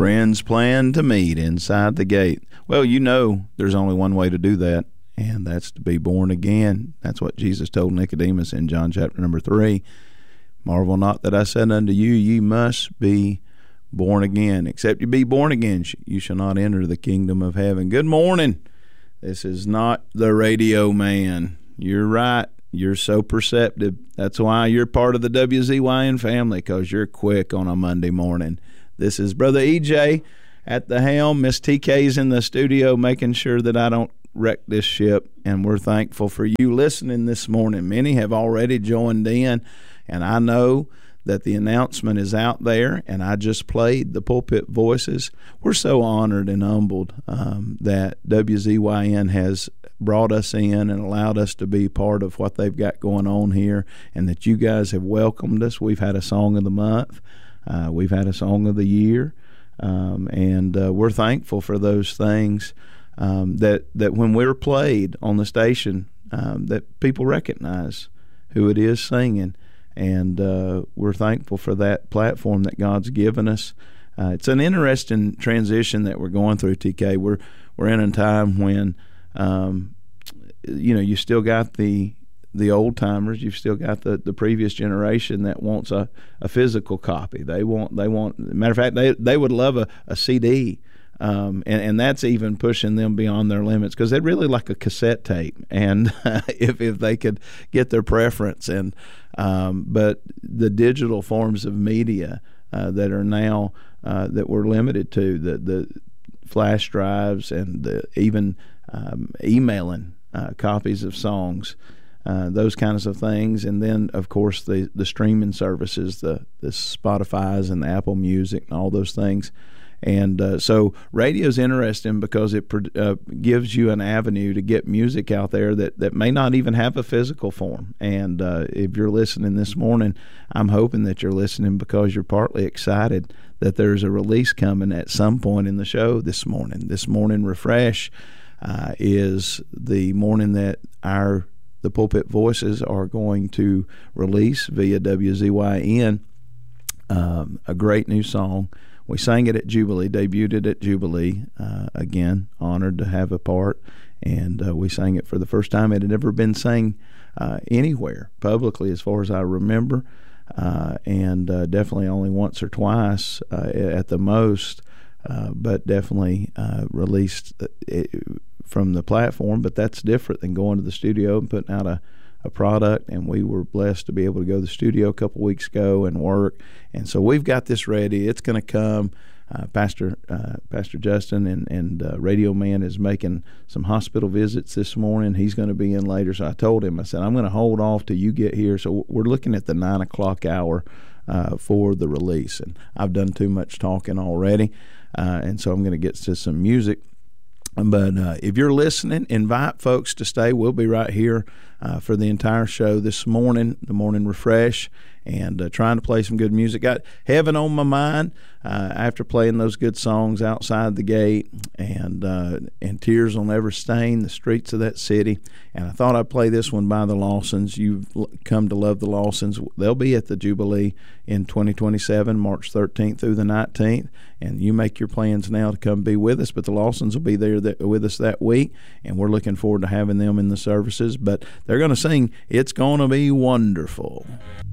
Friends plan to meet inside the gate. Well, you know there's only one way to do that, and that's to be born again. That's what Jesus told Nicodemus in John chapter number 3. Marvel not that I said unto you, ye must be born again. Except you be born again, you shall not enter the kingdom of heaven. Good morning. This is not the radio man. You're right. You're so perceptive. That's why you're part of the WZYN family, because you're quick on a Monday morning. This is Brother EJ at the helm. Miss TK's in the studio making sure that I don't wreck this ship, and we're thankful for you listening this morning. Many have already joined in, and I know that the announcement is out there, and I just played the Pulpit Voices. We're so honored and humbled that WZYN has brought us in and allowed us to be part of what they've got going on here, and that you guys have welcomed us. We've had a Song of the Month. We've had a Song of the Year, and we're thankful for those things, that when we're played on the station, that people recognize who it is singing, and we're thankful for that platform that God's given us. It's an interesting transition that we're going through, TK. We're in a time when you still got the old timers. You've still got the previous generation that wants a physical copy. They want. Matter of fact, they would love a CD, and that's even pushing them beyond their limits, because they'd really like a cassette tape. And if they could get their preference, and but the digital forms of media that are now that we're limited to, the flash drives, and even emailing copies of songs. Those kinds of things, and then of course the streaming services, the Spotify's and the Apple Music and all those things, and so radio's interesting because it gives you an avenue to get music out there that may not even have a physical form. And if you're listening this morning, I'm hoping that you're listening because you're partly excited that there's a release coming at some point in the show this morning. This morning refresh is the morning that the Pulpit Voices are going to release via WZYN a great new song. We sang it at Jubilee, debuted it at Jubilee. Again, honored to have a part. And we sang it for the first time. It had never been sang anywhere publicly as far as I remember, and definitely only once or twice at the most, but definitely released from the platform. But that's different than going to the studio and putting out a product, and we were blessed to be able to go to the studio a couple weeks ago and work, and so we've got this ready. It's going to come. Pastor Justin and Radio Man is making some hospital visits this morning. He's going to be in later, so I told him, I said, I'm going to hold off till you get here. So we're looking at the 9 o'clock hour for the release, and I've done too much talking already, and so I'm going to get to some music. But if you're listening, invite folks to stay. We'll be right here for the entire show this morning, the morning refresh, and trying to play some good music. Got heaven on my mind after playing those good songs, Outside the Gate, and Tears Will Never Stain the Streets of That City. And I thought I'd play this one by the Lawsons. You've come to love the Lawsons. They'll be at the Jubilee in 2027, March 13th through the 19th. And you make your plans now to come be with us. But the Lawsons will be there with us that week, and we're looking forward to having them in the services. But they're going to sing It's Gonna Be Wonderful.